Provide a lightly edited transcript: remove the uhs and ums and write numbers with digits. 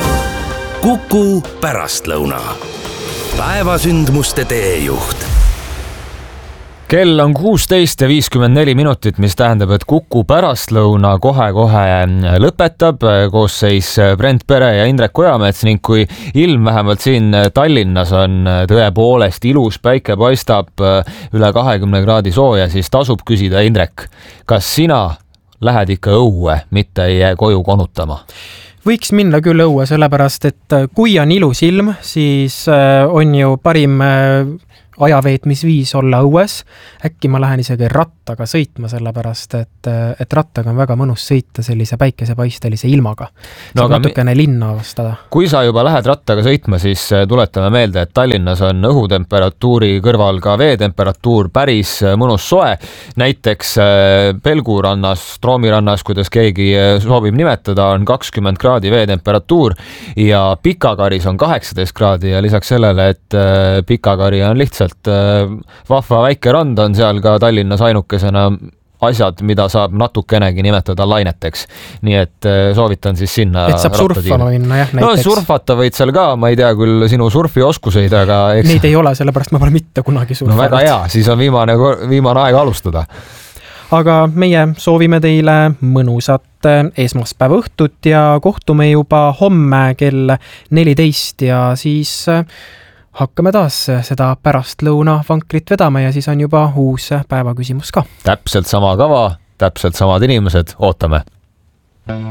Kuku pärastlõuna. Päevasündmuste teejuht. Kell on 16:54 minutit, mis tähendab, et Kuku pärastlõuna kohe-kohe lõpetab. Koosseis Brent Pere ja Indrek Ojamets ning kui ilm vähemalt siin Tallinnas on tõepoolest ilus, päike paistab üle 20 kraadi sooja, siis tasub küsida, Indrek, kas sina lähed ikka õue, mitte ei jää koju konutama? Võiks minna küll õue, sellepärast, et kui on ilus ilm, siis on ju parim ajaveetmisviis olla õues. Äkki ma lähen isegi rattaga sõitma, sellepärast, et rattaga on väga mõnus sõita sellise päikesepaistelise ilmaga. Saab natukene linna avastada. Kui sa juba lähed rattaga sõitma, siis tuletame meelde, et Tallinnas on õhutemperatuuri kõrval ka veetemperatuur päris mõnus soe. Näiteks Pelgurannas, Stroomirannas, kuidas keegi soovib nimetada, on 20 kraadi veetemperatuur ja Pikakaris on 18 kraadi ja lisaks sellele, et Pikakari on lihtsalt vahva väike rand, on seal ka Tallinnas ainukesena asjad, mida saab natukenegi nimetada laineteks. Nii et soovitan siis sinna. Et saab surfama minna, jah, näiteks. No surfata võid seal ka, ma ei tea küll sinu surfioskuseid, aga neid ei ole, sellepärast ma pole mitte kunagi surfanud. No väga hea, siis on viimane aeg alustada. Aga meie soovime teile mõnusat esmaspäeva õhtut ja kohtume juba homme kell 14 ja siis hakkame taas seda pärastlõuna vankrit vedama ja siis on juba uus päevaküsimus ka. Täpselt sama kava, täpselt samad inimesed, ootame.